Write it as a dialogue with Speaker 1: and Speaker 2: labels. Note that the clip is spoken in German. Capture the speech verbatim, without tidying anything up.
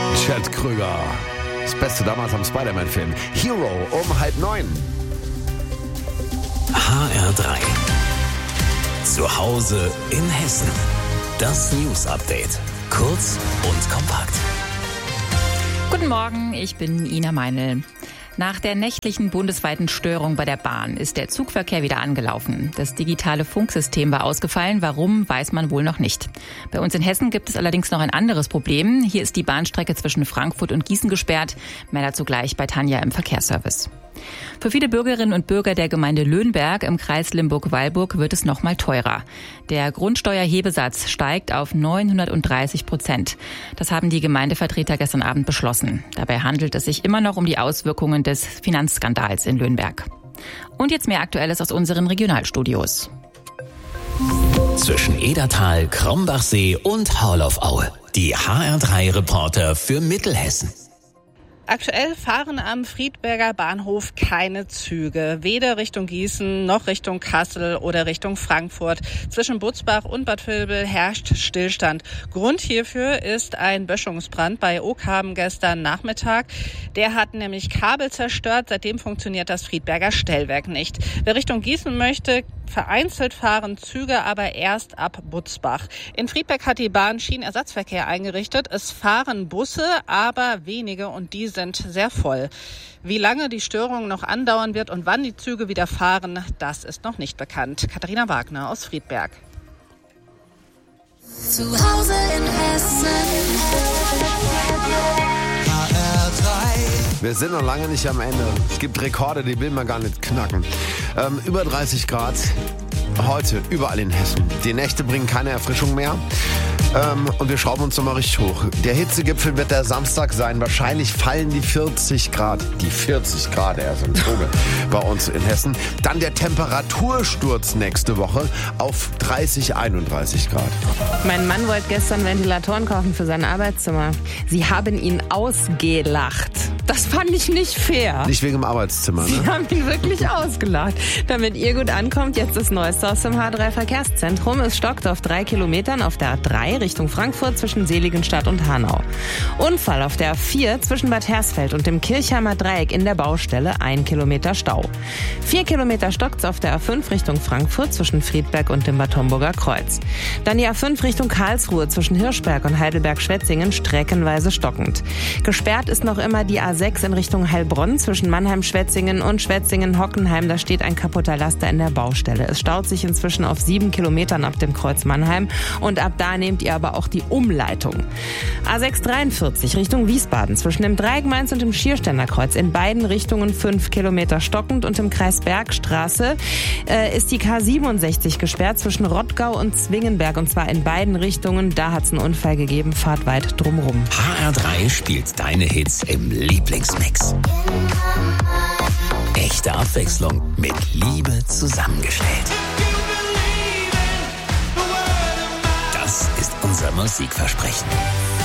Speaker 1: Chad Krüger. Das Beste damals am Spider-Man-Film. Hero um halb neun.
Speaker 2: H R drei. Zu Hause in Hessen. Das News-Update. Kurz und kompakt.
Speaker 3: Guten Morgen, ich bin Ina Meinl. Nach der nächtlichen bundesweiten Störung bei der Bahn ist der Zugverkehr wieder angelaufen. Das digitale Funksystem war ausgefallen. Warum, weiß man wohl noch nicht. Bei uns in Hessen gibt es allerdings noch ein anderes Problem. Hier ist die Bahnstrecke zwischen Frankfurt und Gießen gesperrt. Mehr dazu gleich bei Tanja im Verkehrsservice. Für viele Bürgerinnen und Bürger der Gemeinde Löhnberg im Kreis Limburg-Weilburg wird es noch mal teurer. Der Grundsteuerhebesatz steigt auf neunhundertdreißig Prozent. Das haben die Gemeindevertreter gestern Abend beschlossen. Dabei handelt es sich immer noch um die Auswirkungen des Finanzskandals in Löhnberg. Und jetzt mehr Aktuelles aus unseren Regionalstudios.
Speaker 2: Zwischen Edertal, Krombachsee und Haarloff-Aue. Die H R drei Reporter für Mittelhessen.
Speaker 4: Aktuell fahren am Friedberger Bahnhof keine Züge, weder Richtung Gießen noch Richtung Kassel oder Richtung Frankfurt. Zwischen Butzbach und Bad Vilbel herrscht Stillstand. Grund hierfür ist ein Böschungsbrand bei Oakhaben gestern Nachmittag. Der hat nämlich Kabel zerstört. Seitdem funktioniert das Friedberger Stellwerk nicht. Wer Richtung Gießen möchte, vereinzelt fahren Züge, aber erst ab Butzbach. In Friedberg hat die Bahn Schienenersatzverkehr eingerichtet. Es fahren Busse, aber wenige und die sind sehr voll. Wie lange die Störung noch andauern wird und wann die Züge wieder fahren, das ist noch nicht bekannt. Katharina Wagner aus Friedberg.
Speaker 5: Zu Hause in Hessen. H R drei.
Speaker 1: Wir sind noch lange nicht am Ende. Es gibt Rekorde, die will man gar nicht knacken. Ähm, über dreißig Grad heute überall in Hessen. Die Nächte bringen keine Erfrischung mehr. Ähm, und wir schrauben uns nochmal richtig hoch. Der Hitzegipfel wird der Samstag sein. Wahrscheinlich fallen die vierzig Grad. Die vierzig Grad, er ist ein Vogel bei uns in Hessen. Dann der Temperatursturz nächste Woche auf dreißig, einunddreißig Grad.
Speaker 6: Mein Mann wollte gestern Ventilatoren kaufen für sein Arbeitszimmer. Sie haben ihn ausgelacht. Das fand ich nicht fair.
Speaker 1: Nicht wegen dem Arbeitszimmer, ne?
Speaker 6: Sie haben ihn wirklich ausgelacht. Damit ihr gut ankommt, jetzt das Neueste aus dem H drei Verkehrszentrum. Es stockt auf drei Kilometern auf der A drei Richtung Frankfurt zwischen Seligenstadt und Hanau. Unfall auf der A vier zwischen Bad Hersfeld und dem Kirchheimer Dreieck in der Baustelle, ein Kilometer Stau. Vier Kilometer stockt's auf der A fünf Richtung Frankfurt zwischen Friedberg und dem Bad Homburger Kreuz. Dann die A fünf Richtung Karlsruhe zwischen Hirschberg und Heidelberg-Schwetzingen streckenweise stockend. Gesperrt ist noch immer die A sechs in Richtung Heilbronn zwischen Mannheim-Schwetzingen und Schwetzingen-Hockenheim. Da steht ein kaputter Laster in der Baustelle. Es staut sich inzwischen auf sieben Kilometern ab dem Kreuz Mannheim und ab da nehmt ihr aber auch die Umleitung. A sechs dreiundvierzig Richtung Wiesbaden zwischen dem Dreieck Mainz und dem Schierständer Kreuz in beiden Richtungen fünf Kilometer stockend und im Kreis Bergstraße äh, ist die K siebenundsechzig gesperrt zwischen Rottgau und Zwingenberg und zwar in beiden Richtungen. Da hat es einen Unfall gegeben. Fahrt weit drumrum.
Speaker 2: H R drei spielt deine Hits im Lieblingsmix. Echte Abwechslung mit Liebe zusammengestellt. Das ist unser Musikversprechen.